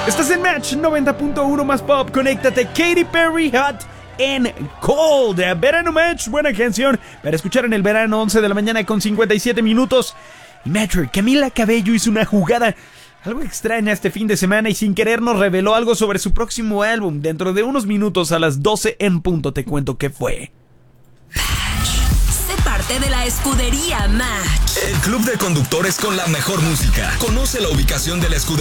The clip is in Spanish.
Estás en Match 90.1 más pop. Conéctate. Katy Perry, Hot and Cold. Verano Match, buena canción para escuchar en el verano. 11 de la mañana con 57 minutos. Y Metro, Camila Cabello hizo una jugada algo extraña este fin de semana y sin querer nos reveló algo sobre su próximo álbum. Dentro de unos minutos a las 12 en punto te cuento qué fue. Sé parte de la escudería Match. El club de conductores con la mejor música. Conoce la ubicación de la escudería